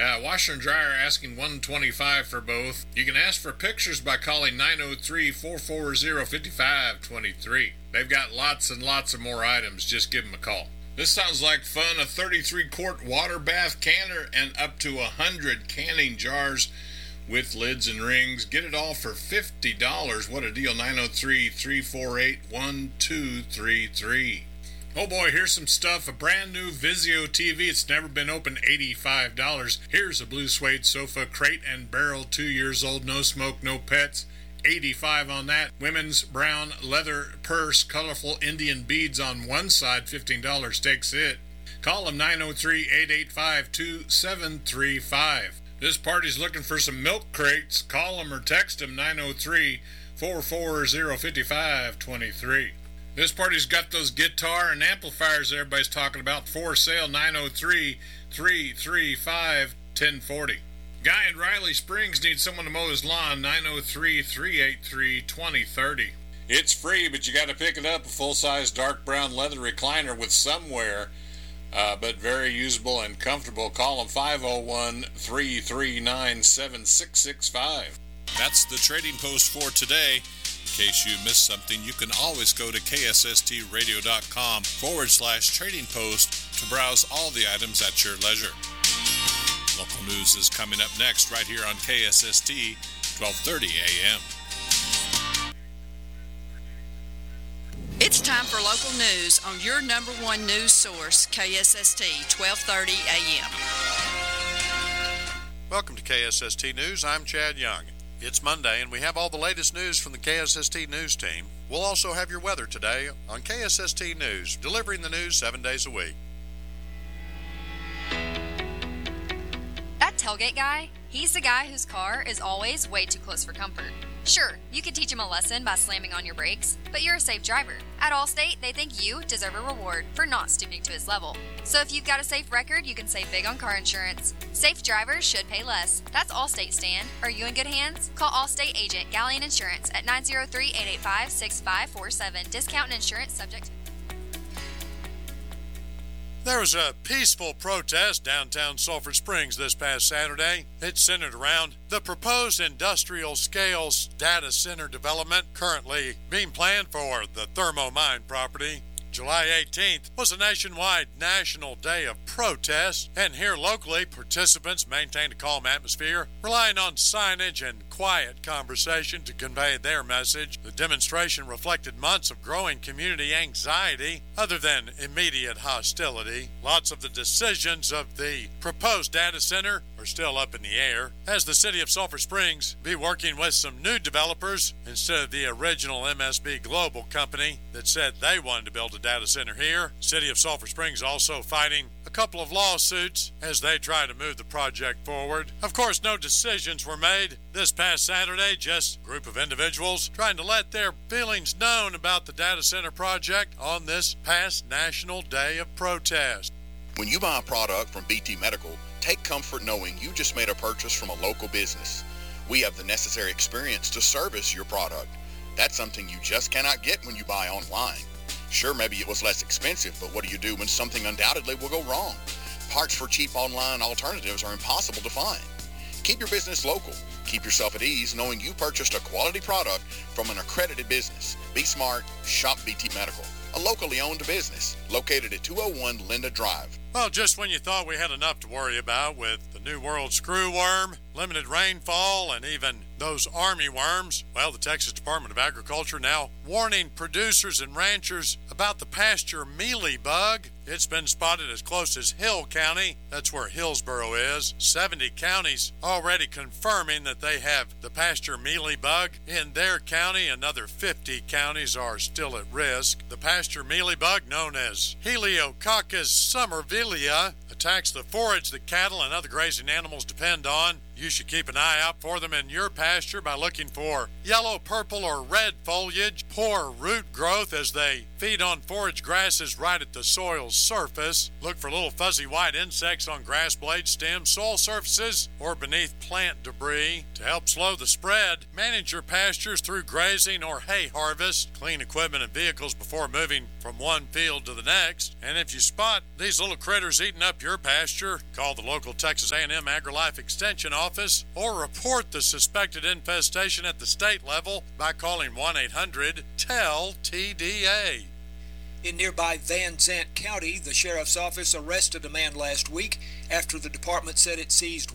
Washer and dryer asking $125 for both. You can ask for pictures by calling 903-440-5523. They've got lots and lots of more items. Just give them a call. This sounds like fun. A 33-quart water bath canner and up to 100 canning jars with lids and rings. Get it all for $50. What a deal. 903-348-1233. Oh boy, here's some stuff. A brand new Vizio TV. It's never been opened. $85. Here's a blue suede sofa, crate and barrel, 2 years old, no smoke, no pets. $85 on that. Women's brown leather purse, colorful Indian beads on one side, $15 takes it. Call them 903-885-2735. This party's looking for some milk crates. Call them or text them 903-440-5523. This party's got those guitar and amplifiers everybody's talking about for sale. 903-335-1040. Guy in Riley Springs needs someone to mow his lawn. 903-383-2030. It's free, but you got to pick it up. A full-size dark brown leather recliner with some wear, but very usable and comfortable. Call them 501-339-7665. That's the Trading Post for today. In case you missed something, you can always go to ksstradio.com/trading post to browse all the items at your leisure. Local news is coming up next right here on KSST, 1230 AM. It's time for local news on your number one news source, KSST, 1230 AM. Welcome to KSST News. I'm Chad Young. It's Monday, and we have all the latest news from the KSST News team. We'll also have your weather today on KSST News, delivering the news 7 days a week. That tailgate guy, he's the guy whose car is always way too close for comfort. Sure, you could teach him a lesson by slamming on your brakes, but you're a safe driver. At Allstate, they think you deserve a reward for not stooping to his level. So if you've got a safe record, you can save big on car insurance. Safe drivers should pay less. That's Allstate, Stan. Are you in good hands? Call Allstate agent Galleon Insurance at 903-885-6547. Discount and insurance subject. There was a peaceful protest downtown Sulphur Springs this past Saturday. It centered around the proposed industrial-scale data center development currently being planned for the Thermomine property. July 18th was a nationwide National Day of Protest, and here locally, participants maintained a calm atmosphere, relying on signage and quiet conversation to convey their message. The demonstration reflected months of growing community anxiety, other than immediate hostility. Lots of the decisions of the proposed data center are still up in the air, as the city of Sulphur Springs be working with some new developers instead of the original MSB Global company that said they wanted to build a data center here. City of Sulphur Springs also fighting a couple of lawsuits as they try to move the project forward. Of course, no decisions were made this past Saturday, just a group of individuals trying to let their feelings known about the data center project on this past National Day of Protest. When you buy a product from BT Medical, take comfort knowing you just made a purchase from a local business. We have the necessary experience to service your product. That's something you just cannot get when you buy online. Sure, maybe it was less expensive, but what do you do when something undoubtedly will go wrong? Parts for cheap online alternatives are impossible to find. Keep your business local. Keep yourself at ease knowing you purchased a quality product from an accredited business. Be smart, shop BT Medical, a locally owned business located at 201 Linda Drive. Well, just when you thought we had enough to worry about with the New World screwworm, limited rainfall, and even those army worms, well, the Texas Department of Agriculture now warning producers and ranchers about the pasture mealy bug. It's been spotted as close as Hill County. That's where Hillsboro is. 70 counties already confirming that they have the pasture mealy bug in their county. Another 50 counties are still at risk. The pasture mealy bug, known as Heliococcus somervillea, attacks the forage that cattle and other grazing animals depend on. You should keep an eye out for them in your pasture by looking for yellow, purple, or red foliage, poor root growth as they Feed on forage grasses right at the soil's surface. Look for little fuzzy white insects on grass blades, stems, soil surfaces, or beneath plant debris. To help slow the spread, manage your pastures through grazing or hay harvest. Clean equipment and vehicles before moving from one field to the next. And if you spot these little critters eating up your pasture, call the local Texas A&M AgriLife Extension office or report the suspected infestation at the state level by calling 1-800-TEL-TDA. In nearby Van Zant County, the sheriff's office arrested a man last week after the department said it seized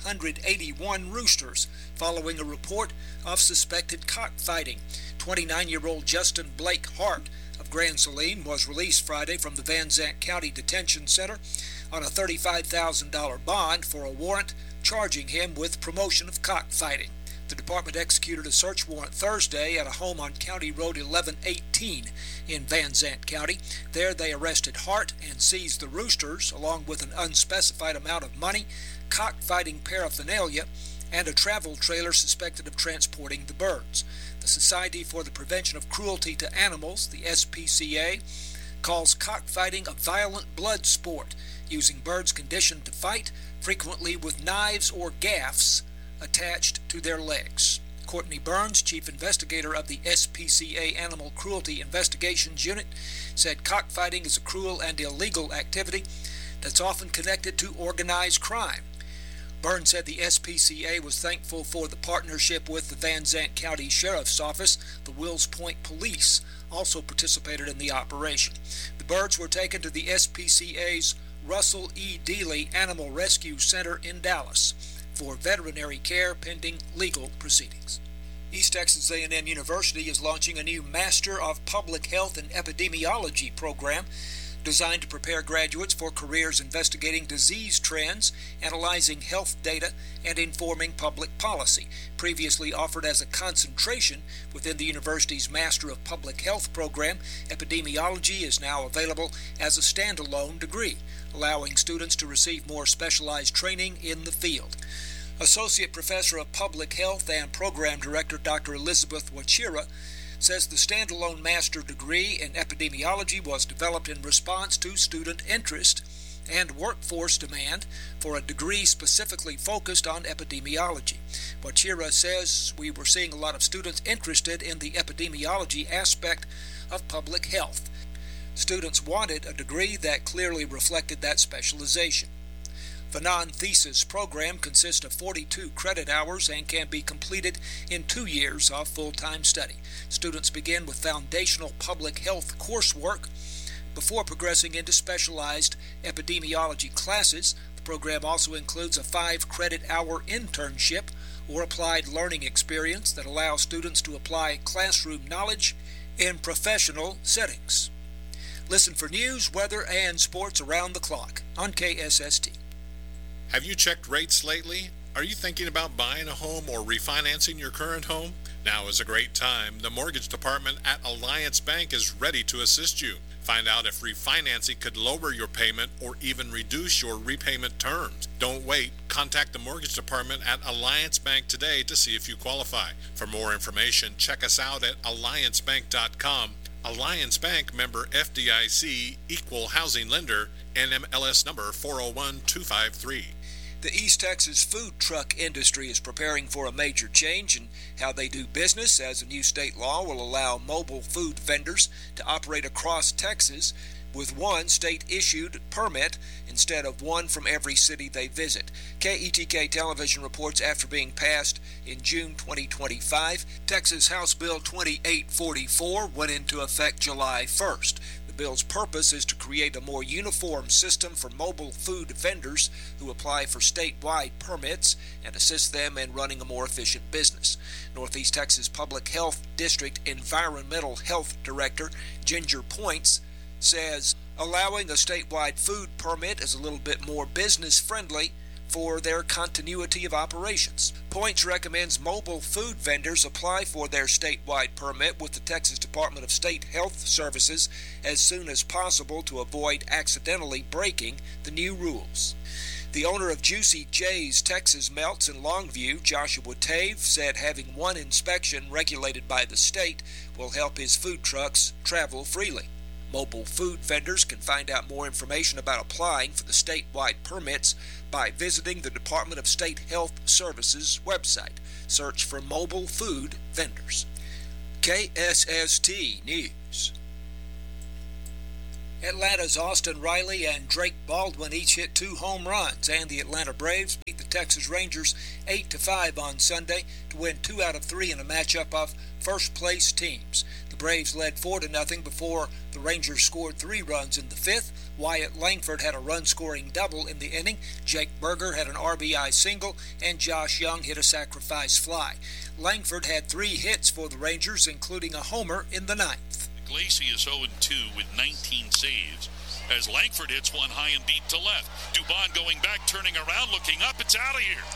181 roosters following a report of suspected cockfighting. 29-year-old Justin Blake Hart of Grand Saline was released Friday from the Van Zant County Detention Center on a $35,000 bond for a warrant charging him with promotion of cockfighting. The department executed a search warrant Thursday at a home on County Road 1118 in Van Zant County. There they arrested Hart and seized the roosters, along with an unspecified amount of money, cockfighting paraphernalia, and a travel trailer suspected of transporting the birds. The Society for the Prevention of Cruelty to Animals, the SPCA, calls cockfighting a violent blood sport, using birds conditioned to fight, frequently with knives or gaffs attached to their legs. Courtney Burns, chief investigator of the SPCA Animal Cruelty Investigations Unit, said cockfighting is a cruel and illegal activity that's often connected to organized crime. Burns said the SPCA was thankful for the partnership with the Van Zant County Sheriff's Office. The Wills Point Police also participated in the operation. The birds were taken to the SPCA's Russell E. Dealey Animal Rescue Center in Dallas for veterinary care pending legal proceedings. East Texas A&M University is launching a new Master of Public Health and Epidemiology program designed to prepare graduates for careers investigating disease trends, analyzing health data, and informing public policy. Previously offered as a concentration within the university's Master of Public Health program, epidemiology is now available as a standalone degree, allowing students to receive more specialized training in the field. Associate Professor of Public Health and Program Director Dr. Elizabeth Wachira says the standalone master degree in epidemiology was developed in response to student interest and workforce demand for a degree specifically focused on epidemiology. Wachira says we were seeing a lot of students interested in the epidemiology aspect of public health. Students wanted a degree that clearly reflected that specialization. The non-thesis program consists of 42 credit hours and can be completed in 2 years of full-time study. Students begin with foundational public health coursework before progressing into specialized epidemiology classes. The program also includes a 5-credit-hour internship or applied learning experience that allows students to apply classroom knowledge in professional settings. Listen for news, weather, and sports around the clock on KSST. Have you checked rates lately? Are you thinking about buying a home or refinancing your current home? Now is a great time. The mortgage department at Alliance Bank is ready to assist you. Find out if refinancing could lower your payment or even reduce your repayment terms. Don't wait. Contact the mortgage department at Alliance Bank today to see if you qualify. For more information, check us out at alliancebank.com. Alliance Bank, member FDIC, equal housing lender, NMLS number 401253. The East Texas food truck industry is preparing for a major change in how they do business, as a new state law will allow mobile food vendors to operate across Texas with one state-issued permit instead of one from every city they visit. KETK Television reports after being passed in June 2025, Texas House Bill 2844 went into effect July 1st. The bill's purpose is to create a more uniform system for mobile food vendors who apply for statewide permits and assist them in running a more efficient business. Northeast Texas Public Health District Environmental Health Director Ginger Points says allowing a statewide food permit is a little bit more business-friendly for their continuity of operations. Points recommends mobile food vendors apply for their statewide permit with the Texas Department of State Health Services as soon as possible to avoid accidentally breaking the new rules. The owner of Juicy J's Texas Melts in Longview, Joshua Tave, said having one inspection regulated by the state will help his food trucks travel freely. Mobile food vendors can find out more information about applying for the statewide permits by visiting the Department of State Health Services website. Search for mobile food vendors. KSST News. Atlanta's Austin Riley and Drake Baldwin each hit 2 home runs, and the Atlanta Braves beat the Texas Rangers 8-5 on Sunday to win 2 out of 3 in a matchup of first-place teams. The Braves led 4-0 before the Rangers scored 3 runs in the 5th. Wyatt Langford had a run-scoring double in the inning. Jake Berger had an RBI single, and Josh Young hit a sacrifice fly. Langford had 3 hits for the Rangers, including a homer in the 9th. Iglesias 0-2 with 19 saves as Langford hits one high and deep to left. Dubon going back, turning around, looking up. It's out of here.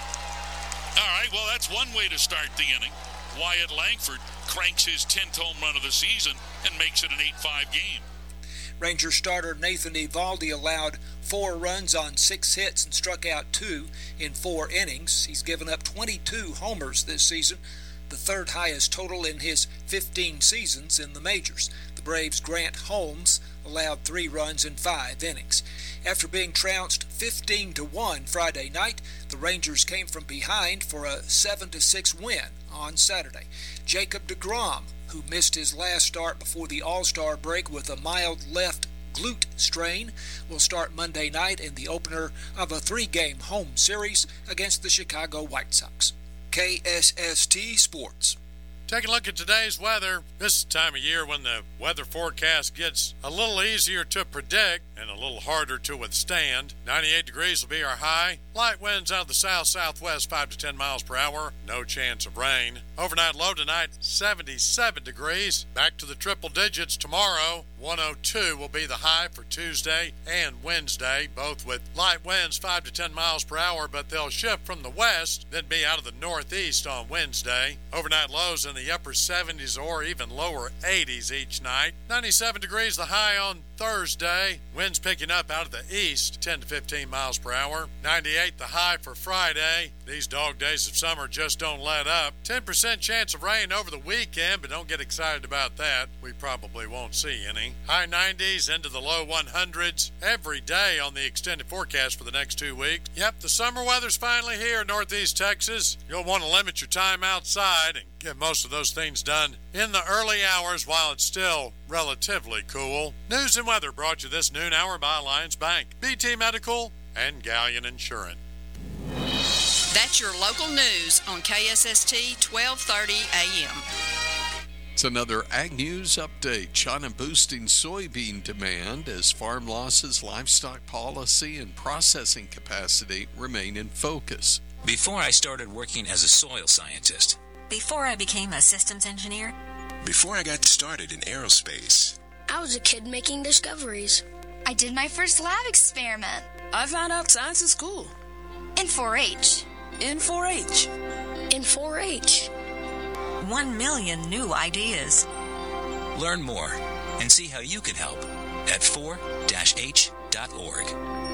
All right, well, that's one way to start the inning. Wyatt Langford cranks his 10th home run of the season and makes it an 8-5 game. Ranger starter Nathan Eovaldi allowed 4 runs on 6 hits and struck out 2 in 4 innings. He's given up 22 homers this season, the 3rd highest total in his 15 seasons in the majors. The Braves' Grant Holmes allowed 3 runs in 5 innings. After being trounced 15-1 Friday night, the Rangers came from behind for a 7-6 win on Saturday. Jacob deGrom, who missed his last start before the All-Star break with a mild left glute strain, will start Monday night in the opener of a 3-game home series against the Chicago White Sox. KSST Sports. Take a look at today's weather. This is the time of year when the weather forecast gets a little easier to predict and a little harder to withstand. 98 degrees will be our high. Light winds out of the south-southwest, 5 to 10 miles per hour. No chance of rain. Overnight low tonight, 77 degrees. Back to the triple digits tomorrow. 102 will be the high for Tuesday and Wednesday, both with light winds 5 to 10 miles per hour, but they'll shift from the west, then be out of the northeast on Wednesday. Overnight lows in the upper 70s or even lower 80s each night. 97 degrees the high on Thursday. Winds picking up out of the east, 10 to 15 miles per hour. 98 the high for Friday. These dog days of summer just don't let up. 10% chance of rain over the weekend, but don't get excited about that. We probably won't see any. High 90s into the low 100s every day on the extended forecast for the next 2 weeks. Yep, the summer weather's finally here in northeast Texas. You'll want to limit your time outside and get most of those things done in the early hours while it's still relatively cool. News and weather brought to you this noon hour by Alliance Bank, BT Medical, and Galleon Insurance. That's your local news on KSST 1230 AM. It's another Ag News update. China boosting soybean demand as farm losses, livestock policy, and processing capacity remain in focus. Before I started working as a soil scientist. Before I became a systems engineer. Before I got started in aerospace. I was a kid making discoveries. I did my first lab experiment. I found out science in school. In 4-H. In 4-H. In 4-H. 1 million new ideas. Learn more and see how you can help at 4-H.org.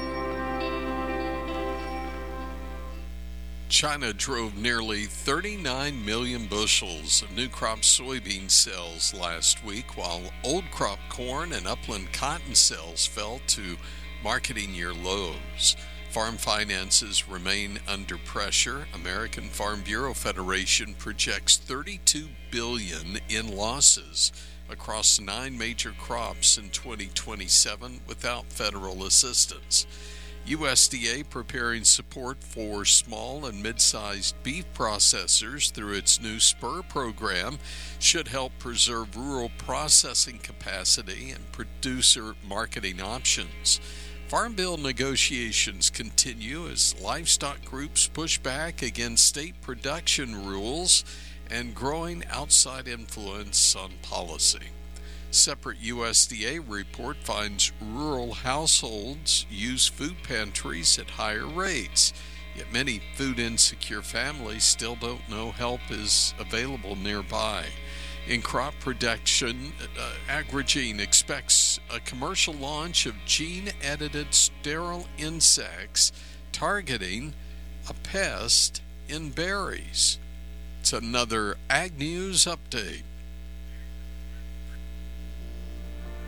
China drove nearly 39 million bushels of new crop soybean sales last week, while old crop corn and upland cotton sales fell to marketing year lows. Farm finances remain under pressure. American Farm Bureau Federation projects $32 billion in losses across 9 major crops in 2027 without federal assistance. USDA preparing support for small and mid-sized beef processors through its new Spur program should help preserve rural processing capacity and producer marketing options. Farm Bill negotiations continue as livestock groups push back against state production rules and growing outside influence on policy. Separate USDA report finds rural households use food pantries at higher rates, yet many food-insecure families still don't know help is available nearby. In crop production, Agrigene expects a commercial launch of gene-edited sterile insects targeting a pest in berries. It's another Ag News update.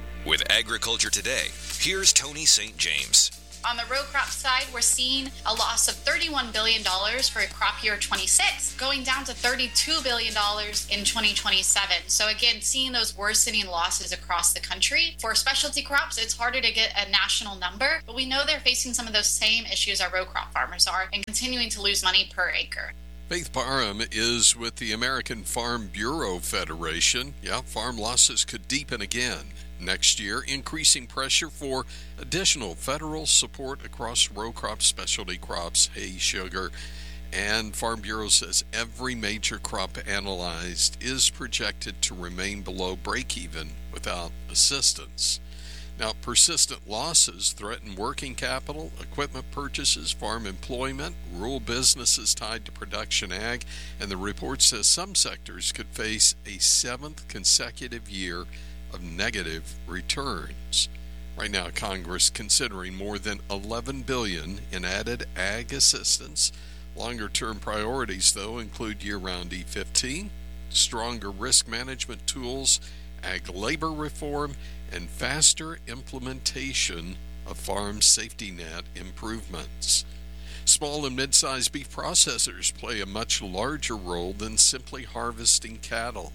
Agriculture Today, here's Tony St. James. On the row crop side, we're seeing a loss of $31 billion for crop year 26, going down to $32 billion in 2027. So again, seeing those worsening losses across the country. For specialty crops, it's harder to get a national number, but we know they're facing some of those same issues our row crop farmers are and continuing to lose money per acre. Faith Parham is with the American Farm Bureau Federation. Yeah, farm losses could deepen again next year, increasing pressure for additional federal support across row crops, specialty crops, hay, sugar, and Farm Bureau says every major crop analyzed is projected to remain below break-even without assistance. Now, persistent losses threaten working capital, equipment purchases, farm employment, rural businesses tied to production ag, and the report says some sectors could face a 7th consecutive year of negative returns. Right now, Congress considering more than $11 billion in added ag assistance. Longer-term priorities, though, include year-round E15, stronger risk management tools, ag labor reform, and faster implementation of farm safety net improvements. Small and mid-sized beef processors play a much larger role than simply harvesting cattle.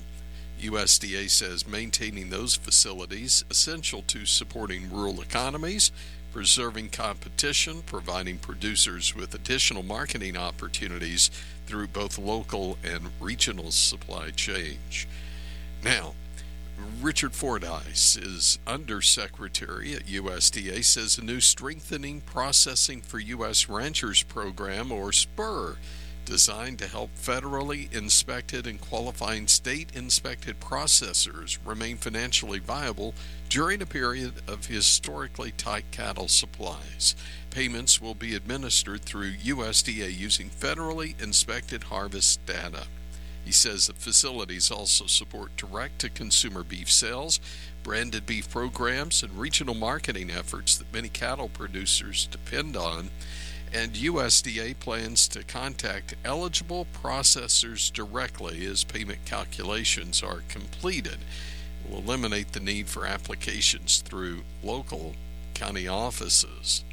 USDA says maintaining those facilities essential to supporting rural economies, preserving competition, providing producers with additional marketing opportunities through both local and regional supply chains. Now, Richard Fordyce is Undersecretary at USDA, says a new Strengthening Processing for U.S. Ranchers program, or SPUR, designed to help federally inspected and qualifying state-inspected processors remain financially viable during a period of historically tight cattle supplies. Payments will be administered through USDA using federally inspected harvest data. He says the facilities also support direct-to-consumer beef sales, branded beef programs, and regional marketing efforts that many cattle producers depend on. And USDA plans to contact eligible processors directly as payment calculations are completed. It will eliminate the need for applications through local county offices.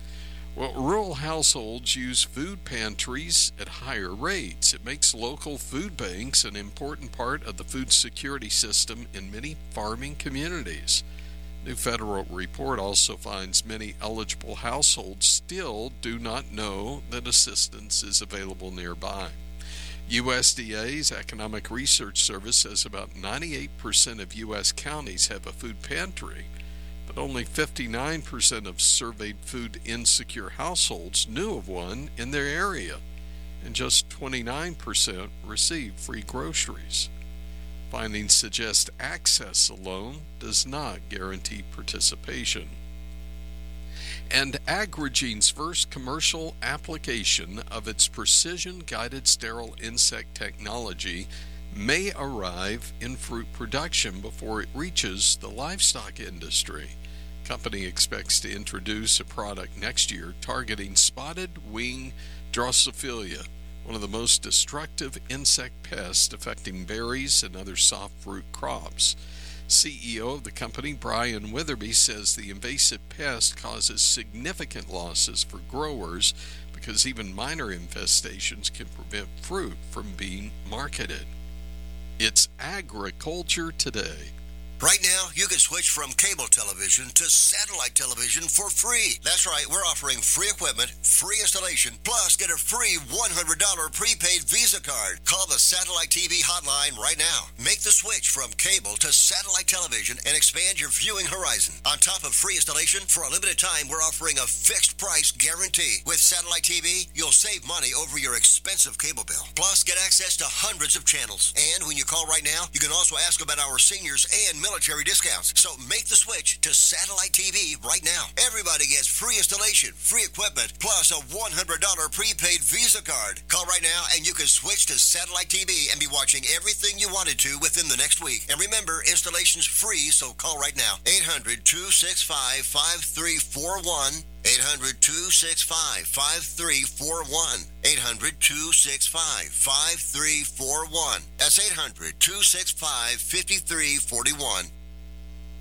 Well, rural households use food pantries at higher rates. It makes local food banks an important part of the food security system in many farming communities. New federal report also finds many eligible households still do not know that assistance is available nearby. USDA's Economic Research Service says about 98% of U.S. counties have a food pantry, but only 59% of surveyed food insecure households knew of one in their area, and just 29% receive free groceries. Findings suggest access alone does not guarantee participation. And Agrigene's first commercial application of its precision-guided sterile insect technology may arrive in fruit production before it reaches the livestock industry. The company expects to introduce a product next year targeting spotted wing Drosophila, one of the most destructive insect pests affecting berries and other soft fruit crops. CEO of the company, Brian Witherby, says the invasive pest causes significant losses for growers because even minor infestations can prevent fruit from being marketed. It's Agriculture Today. Right now, you can switch from cable television to satellite television for free. That's right, we're offering free equipment, free installation, plus get a free $100 prepaid Visa card. Call the Satellite TV hotline right now. Make the switch from cable to satellite television and expand your viewing horizon. On top of free installation, for a limited time, we're offering a fixed price guarantee. With satellite TV, you'll save money over your expensive cable bill. Plus, get access to hundreds of channels. And when you call right now, you can also ask about our seniors and military discounts. So make the switch to satellite TV right now. Everybody gets free installation, free equipment, plus a $100 prepaid Visa card. Call right now and you can switch to satellite TV and be watching everything you wanted to within the next week. And remember, installation's free, so call right now. 800-265-5341. 800-265-5341. 800-265-5341. That's 800-265-5341.